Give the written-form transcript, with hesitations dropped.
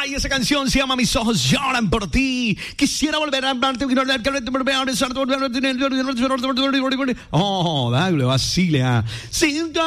Ay, esa canción se llama Mis ojos lloran por ti. Quisiera volver a hablarte. Oh, dale, vacile.